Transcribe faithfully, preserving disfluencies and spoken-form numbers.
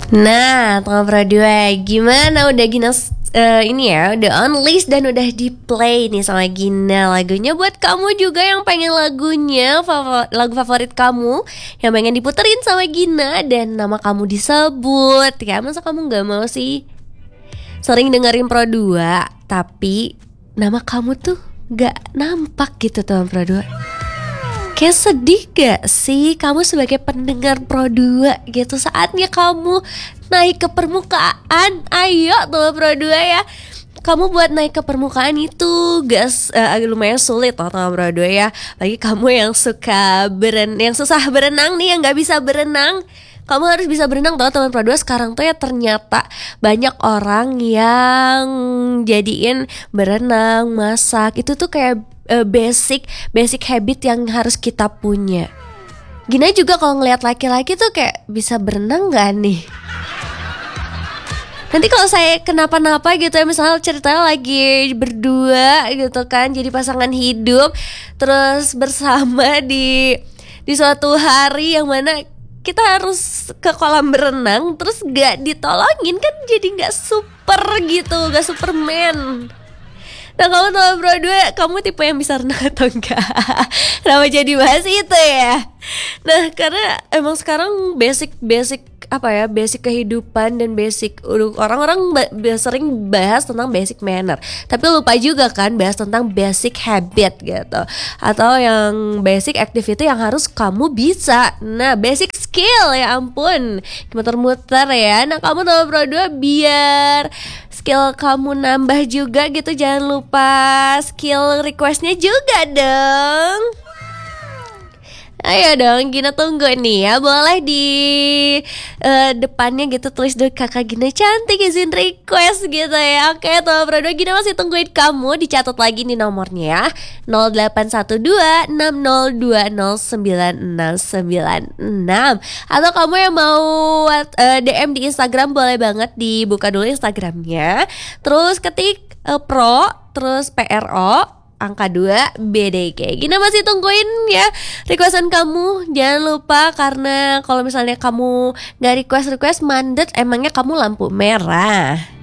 Nah, teman Pro dua, gimana udah Gina uh, ini ya, udah on list dan udah di play nih sama Gina lagunya buat kamu juga yang pengen lagunya favor, lagu favorit kamu yang pengen diputerin sama Gina dan nama kamu disebut. Ya masa kamu gak mau sih? Sering dengerin Pro dua tapi nama kamu tuh gak nampak gitu teman Pro dua. Kayak sedih gak sih kamu sebagai pendengar Pro dua gitu? Saatnya kamu naik ke permukaan. Ayo teman Pro dua ya. Kamu buat naik ke permukaan itu gak uh, lumayan sulit loh teman Pro dua ya. Bagi kamu yang suka beren yang susah berenang nih, yang gak bisa berenang, kamu harus bisa berenang tau teman Pro dua. Sekarang tuh ya ternyata banyak orang yang jadiin berenang, masak itu tuh kayak uh, basic basic habit yang harus kita punya. Gina juga kalau ngelihat laki-laki tuh kayak bisa berenang gak nih? Nanti kalau saya kenapa-napa gitu ya, misalnya ceritanya lagi berdua gitu kan, jadi pasangan hidup, terus bersama di di suatu hari yang mana kita harus ke kolam berenang, terus gak ditolongin kan jadi gak super gitu, gak superman. Nah kamu teman Pro dua, kamu tipe yang bisa renang atau enggak? Kenapa jadi bahas itu ya? Nah karena emang sekarang basic-basic apa ya, basic kehidupan dan basic orang-orang ba- sering bahas tentang basic manner, tapi lupa juga kan bahas tentang basic habit gitu, atau yang basic activity yang harus kamu bisa. Nah basic skill, ya ampun, muter-muter ya. Nah kamu teman Pro dua biar skill kamu nambah juga gitu, jangan lupa skill requestnya juga dong. Ayo dong, Gina tunggu nih ya. Boleh di uh, depannya gitu tulis dulu kakak Gina cantik izin request gitu ya. Oke teman Pro dua, Gina masih tungguin kamu. Dicatat lagi nih nomornya ya, nol delapan satu dua enam nol dua nol sembilan enam sembilan enam. Atau kamu yang mau uh, D M di Instagram boleh banget, dibuka dulu Instagramnya, terus ketik uh, Pro terus P R O angka dua B D K. Gina masih tungguin ya requestan kamu. Jangan lupa, karena kalau misalnya kamu gak request-request mandet, emangnya kamu lampu merah.